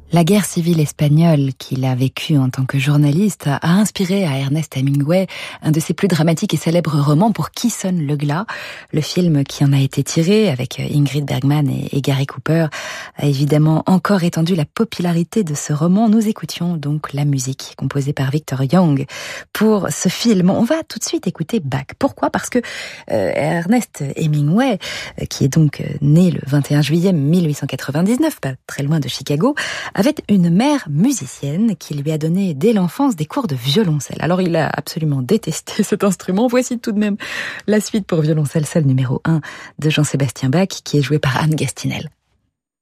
La guerre civile espagnole qu'il a vécue en tant que journaliste a inspiré à Ernest Hemingway un de ses plus dramatiques et célèbres romans Pour qui sonne le glas. Le film qui en a été tiré avec Ingrid Bergman et Gary Cooper a évidemment encore étendu la popularité de ce roman. Nous écoutions donc la musique composée par Victor Young pour ce film. On va tout de suite écouter Bach. Pourquoi ? Parce que Ernest Hemingway, qui est donc né le 21 juillet 1899, pas très loin de Chicago, avait une mère musicienne qui lui a donné dès l'enfance des cours de violoncelle. Alors il a absolument détesté cet instrument. Voici tout de même la suite pour violoncelle seul numéro 1 de Jean-Sébastien Bach, qui est joué par Anne Gastinel.